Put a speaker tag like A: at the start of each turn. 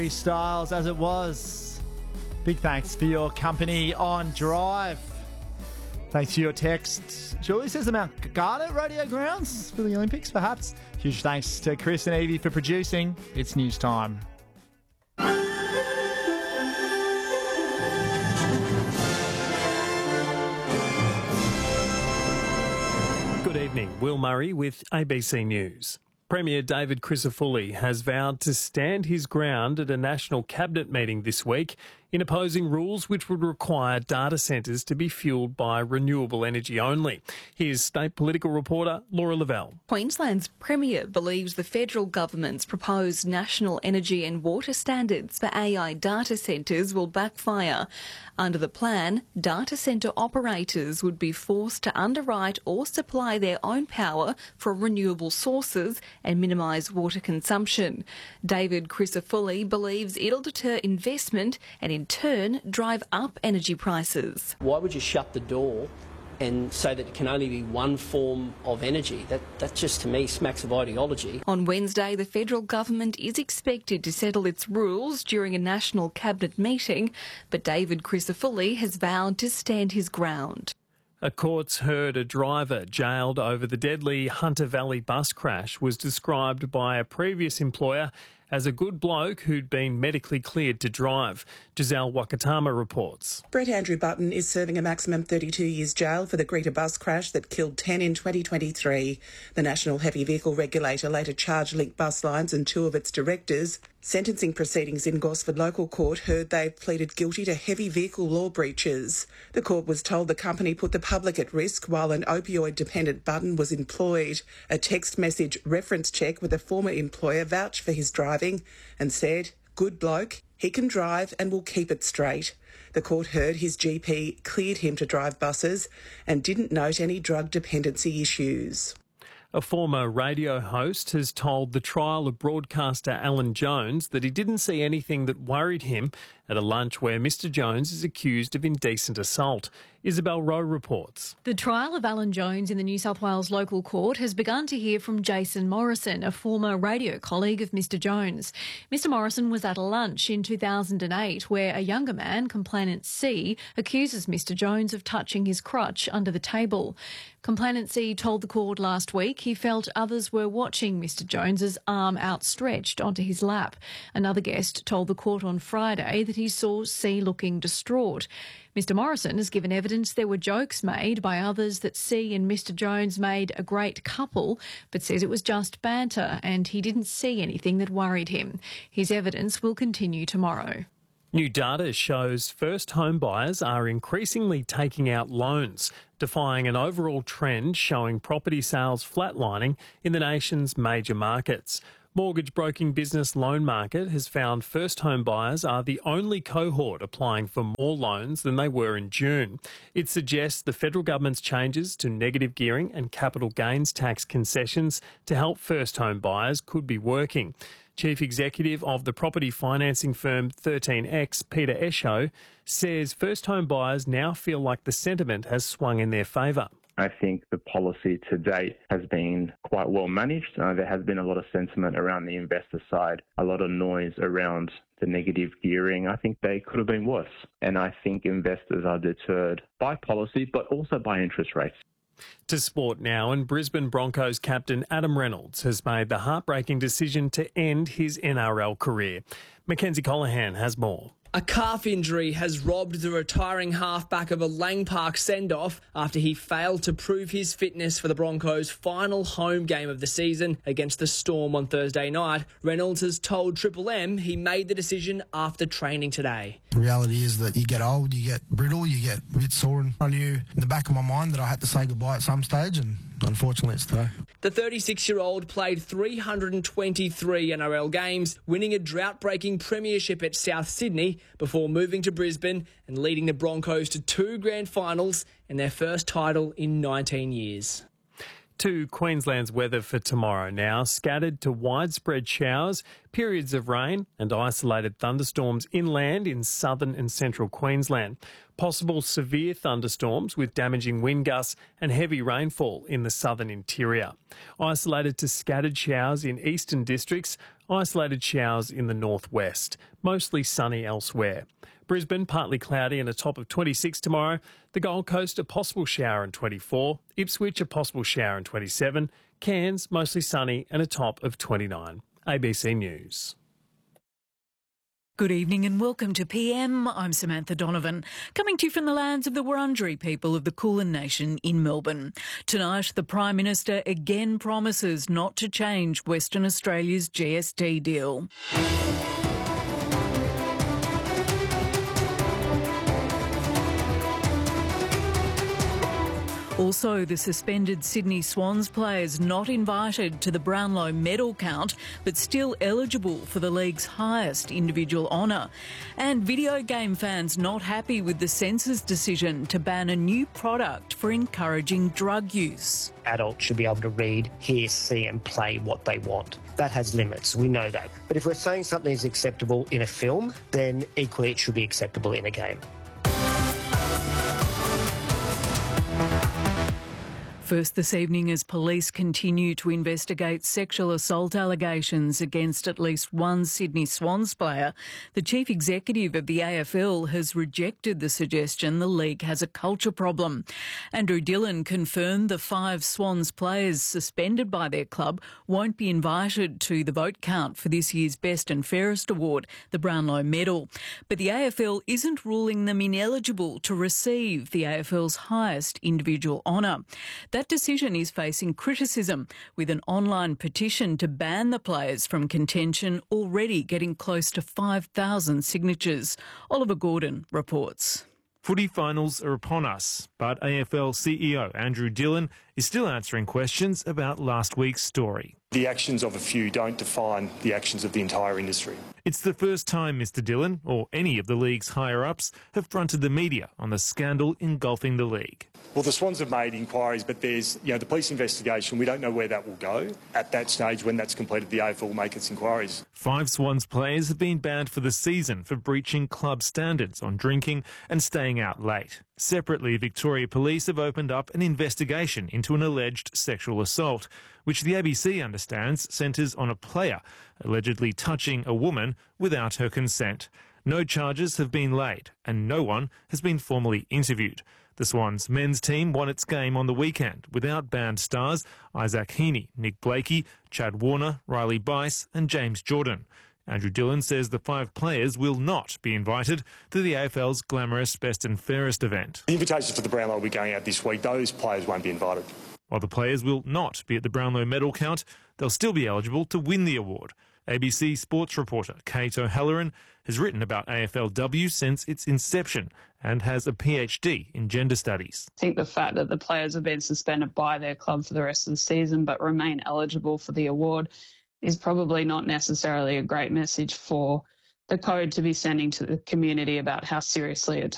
A: Styles as it was. Big thanks for your company on Drive. Thanks for your text. Julie says the Mount Garnet rodeo grounds for the Olympics, perhaps. Huge thanks to Chris and Evie for producing. It's news time.
B: Good evening. Will Murray with ABC News. Premier David Crisafulli has vowed to stand his ground at a national cabinet meeting this week in opposing rules which would require data centres to be fuelled by renewable energy only. Here's state political reporter Laura Lavelle.
C: Queensland's Premier believes the federal government's proposed national energy and water standards for AI data centres will backfire. Under the plan, data centre operators would be forced to underwrite or supply their own power from renewable sources and minimise water consumption. David Crisafulli believes it'll deter investment and in turn drive up energy prices.
D: Why would you shut the door and say that it can only be one form of energy? That just, to me, smacks of ideology.
C: On Wednesday, the federal government is expected to settle its rules during a national cabinet meeting, but David Crisafulli has vowed to stand his ground.
B: A court's heard a driver jailed over the deadly Hunter Valley bus crash was described by a previous employer as a good bloke who'd been medically cleared to drive. Giselle Wakatama reports.
E: Brett Andrew Button is serving a maximum 32 years jail for the Greta bus crash that killed 10 in 2023. The National Heavy Vehicle Regulator later charged Link Bus Lines and two of its directors. Sentencing proceedings in Gosford Local Court heard they've pleaded guilty to heavy vehicle law breaches. The court was told the company put the public at risk while an opioid-dependent Button was employed. A text message reference check with a former employer vouched for his driving and said, "Good bloke, he can drive and will keep it straight." The court heard his GP cleared him to drive buses and didn't note any drug dependency issues.
B: A former radio host has told the trial of broadcaster Alan Jones that he didn't see anything that worried him at a lunch where Mr Jones is accused of indecent assault. Isabel Rowe reports.
F: The trial of Alan Jones in the New South Wales local court has begun to hear from Jason Morrison, a former radio colleague of Mr Jones. Mr Morrison was at a lunch in 2008 where a younger man, complainant C, accuses Mr Jones of touching his crutch under the table. Complainant C told the court last week he felt others were watching Mr Jones's arm outstretched onto his lap. Another guest told the court on Friday that he saw C looking distraught. Mr Morrison has given evidence there were jokes made by others that C and Mr Jones made a great couple, but says it was just banter and he didn't see anything that worried him. His evidence will continue tomorrow.
B: New data shows first home buyers are increasingly taking out loans, defying an overall trend showing property sales flatlining in the nation's major markets. Mortgage broking business Loan Market has found first home buyers are the only cohort applying for more loans than they were in June. It suggests the federal government's changes to negative gearing and capital gains tax concessions to help first home buyers could be working. Chief Executive of the property financing firm 13X, Peter Esho, says first home buyers now feel like the sentiment has swung in their favour.
G: I think the policy to date has been quite well managed. There has been a lot of sentiment around the investor side, a lot of noise around the negative gearing. I think they could have been worse. And I think investors are deterred by policy, but also by interest rates.
B: To sport now, and Brisbane Broncos captain Adam Reynolds has made the heartbreaking decision to end his NRL career. Mackenzie Colohan has more.
H: A calf injury has robbed the retiring halfback of a Lang Park send-off after he failed to prove his fitness for the Broncos' final home game of the season against the Storm on Thursday night. Reynolds has told Triple M he made the decision after training today.
I: The reality is that you get old, you get brittle, you get a bit sore. I knew in the back of my mind that I had to say goodbye at some stage, and unfortunately it's today.
H: The 36-year-old played 323 NRL games, winning a drought-breaking premiership at South Sydney before moving to Brisbane and leading the Broncos to 2 grand finals and their first title in 19 years.
B: To Queensland's weather for tomorrow now. Scattered to widespread showers, periods of rain and isolated thunderstorms inland in southern and central Queensland. Possible severe thunderstorms with damaging wind gusts and heavy rainfall in the southern interior. Isolated to scattered showers in eastern districts. Isolated showers in the northwest, mostly sunny elsewhere. Brisbane, partly cloudy and a top of 26 tomorrow. The Gold Coast, a possible shower and 24. Ipswich, a possible shower and 27. Cairns, mostly sunny and a top of 29. ABC News.
J: Good evening and welcome to PM. I'm Samantha Donovan, coming to you from the lands of the Wurundjeri people of the Kulin Nation in Melbourne. Tonight, the Prime Minister again promises not to change Western Australia's GST deal. Also, the suspended Sydney Swans players not invited to the Brownlow medal count, but still eligible for the league's highest individual honour. And video game fans not happy with the censor's decision to ban a new product for encouraging drug use.
K: Adults should be able to read, hear, see and play what they want. That has limits, we know that. But if we're saying something is acceptable in a film, then equally it should be acceptable in a game.
J: First this evening, as police continue to investigate sexual assault allegations against at least one Sydney Swans player, the chief executive of the AFL has rejected the suggestion the league has a culture problem. Andrew Dillon confirmed the 5 Swans players suspended by their club won't be invited to the vote count for this year's Best and Fairest award, the Brownlow medal. But the AFL isn't ruling them ineligible to receive the AFL's highest individual honour. That decision is facing criticism, with an online petition to ban the players from contention already getting close to 5,000 signatures. Oliver Gordon reports.
L: Footy finals are upon us, but AFL CEO Andrew Dillon is still answering questions about last week's story.
M: The actions of a few don't define the actions of the entire industry.
L: It's the first time Mr Dillon, or any of the league's higher-ups, have fronted the media on the scandal engulfing the league.
M: Well, the Swans have made inquiries, but there's, the police investigation. We don't know where that will go. At that stage, when that's completed, the AFL will make its inquiries. 5
L: Swans players have been banned for the season for breaching club standards on drinking and staying out late. Separately, Victoria Police have opened up an investigation into an alleged sexual assault, which the ABC understands centres on a player allegedly touching a woman without her consent. No charges have been laid and no one has been formally interviewed. The Swans men's team won its game on the weekend without banned stars Isaac Heaney, Nick Blakey, Chad Warner, Riley Bice and James Jordan. Andrew Dillon says the 5 players will not be invited to the AFL's glamorous Best and Fairest event.
M: The invitations for the Brownlow will be going out this week. Those players won't be invited.
L: While the players will not be at the Brownlow medal count, they'll still be eligible to win the award. ABC sports reporter Kate O'Halloran has written about AFLW since its inception and has a PhD in gender studies.
N: I think the fact that the players have been suspended by their club for the rest of the season but remain eligible for the award is probably not necessarily a great message for the code to be sending to the community about how seriously it